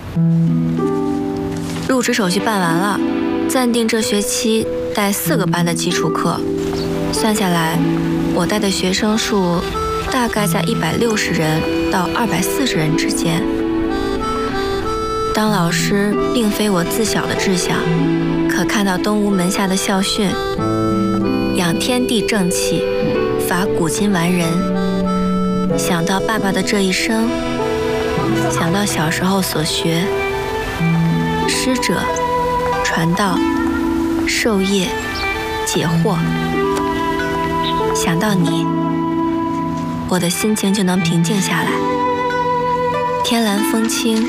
入职手续办完了，暂定这学期带4个班的基础课，算下来，我带的学生数大概在160人到240人之间。当老师并非我自小的志向，可看到东吴门下的校训，养天地正气，伐古今完人，想到爸爸的这一生，想到小时候所学，师者，传道，授业，解惑，想到你，我的心情就能平静下来。天蓝风轻，